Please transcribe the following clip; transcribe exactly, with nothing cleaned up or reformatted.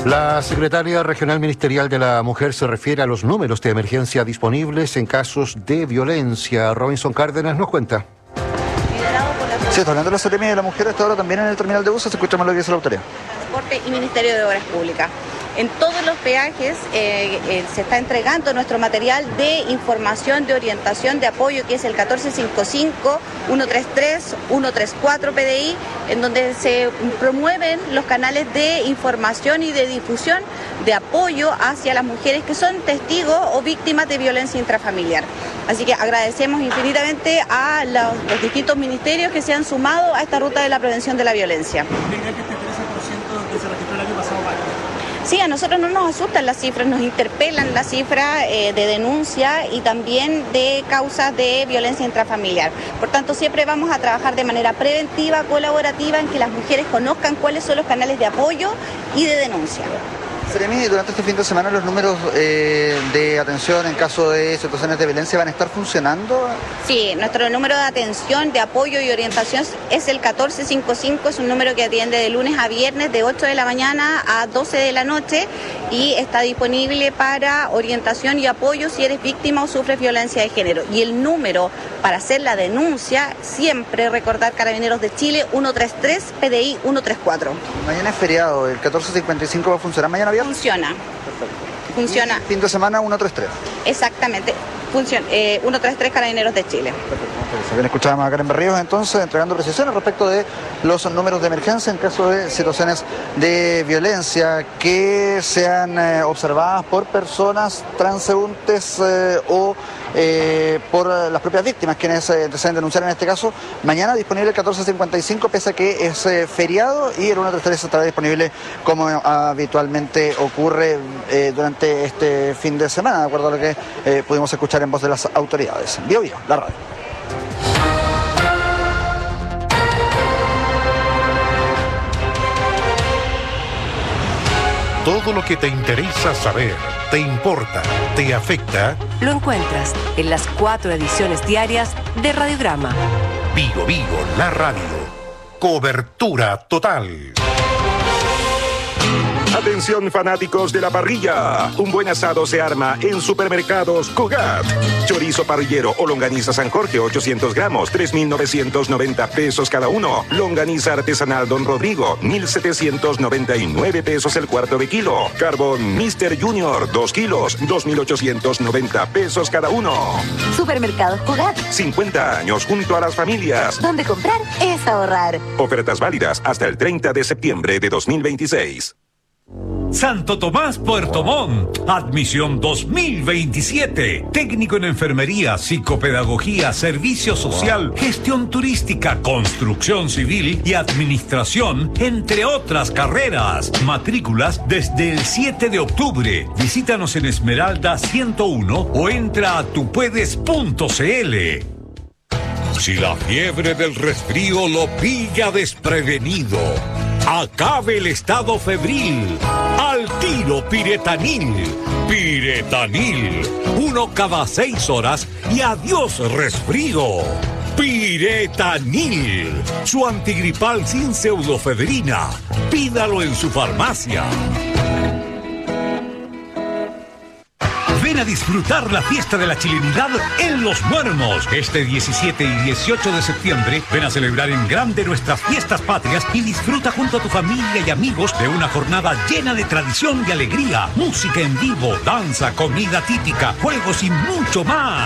La secretaria regional ministerial de la Mujer se refiere a los números de emergencia disponibles en casos de violencia. Robinson Cárdenas nos cuenta. Sí, está hablando de la Seremi de la Mujer hasta ahora también en el terminal de buses. Escuchamos lo que dice la autoridad. Transporte y Ministerio de Obras Públicas. En todos los peajes eh, eh, se está entregando nuestro material de información, de orientación, de apoyo, que es el catorce cincuenta y cinco, ciento treinta y tres, ciento treinta y cuatro P D I, en donde se promueven los canales de información y de difusión de apoyo hacia las mujeres que son testigos o víctimas de violencia intrafamiliar. Así que agradecemos infinitamente a los, los distintos ministerios que se han sumado a esta ruta de la prevención de la violencia. Sí, a nosotros no nos asustan las cifras, nos interpelan las cifras eh, de denuncia y también de causas de violencia intrafamiliar. Por tanto, siempre vamos a trabajar de manera preventiva, colaborativa, en que las mujeres conozcan cuáles son los canales de apoyo y de denuncia. Seremi, durante este fin de semana los números eh, de atención en caso de situaciones de violencia van a estar funcionando. Sí, nuestro número de atención, de apoyo y orientación es el catorce cincuenta y cinco, es un número que atiende de lunes a viernes de ocho de la mañana a doce de la noche y está disponible para orientación y apoyo si eres víctima o sufres violencia de género. Y el número para hacer la denuncia, siempre recordar Carabineros de Chile, ciento treinta y tres, P D I ciento treinta y cuatro. Mañana es feriado, el catorce cincuenta y cinco va a funcionar mañana viernes. Funciona. Perfecto. Funciona. Y fin de semana ciento treinta y tres. Exactamente. Funciona. Eh, ciento treinta y tres Carabineros de Chile. Perfecto. Bien, escuchábamos a Karen Berríos entonces entregando precisiones respecto de los números de emergencia en caso de situaciones de violencia que sean eh, observadas por personas transeúntes eh, o eh, por las propias víctimas quienes eh, deseen denunciar en este caso. Mañana disponible el catorce cincuenta y cinco pese a que es eh, feriado, y el ciento treinta y tres estará disponible como habitualmente ocurre eh, durante este fin de semana, de acuerdo a lo que eh, pudimos escuchar en voz de las autoridades. Bio Bio, la radio. Todo lo que te interesa saber, te importa, te afecta, lo encuentras en las cuatro ediciones diarias de Radiograma. Bio Bio, la radio. Cobertura total. Atención fanáticos de la parrilla, un buen asado se arma en Supermercados Cugat. Chorizo parrillero o longaniza San Jorge ochocientos gramos, tres mil novecientos noventa pesos cada uno. Longaniza artesanal Don Rodrigo, mil setecientos noventa y nueve pesos el cuarto de kilo. Carbón Mister Junior, dos kilos, dos mil ochocientos noventa pesos cada uno. Supermercados Cugat. cincuenta años junto a las familias. Donde comprar es ahorrar. Ofertas válidas hasta el treinta de septiembre de dos mil veintiséis. Santo Tomás Puerto Montt, admisión dos mil veintisiete, técnico en enfermería, psicopedagogía, servicio social, gestión turística, construcción civil y administración, entre otras carreras. Matrículas desde el siete de octubre. Visítanos en Esmeralda ciento uno o entra a tupuedes punto cl. Si la fiebre del resfrío lo pilla desprevenido, acabe el estado febril. Al tiro Piretanil. Piretanil. Uno cada seis horas y adiós resfrío. Piretanil. Su antigripal sin pseudofebrina. Pídalo en su farmacia. Ven a disfrutar la fiesta de la chilenidad en Los Muermos. Este diecisiete y dieciocho de septiembre, ven a celebrar en grande nuestras fiestas patrias y disfruta junto a tu familia y amigos de una jornada llena de tradición y alegría, música en vivo, danza, comida típica, juegos y mucho más.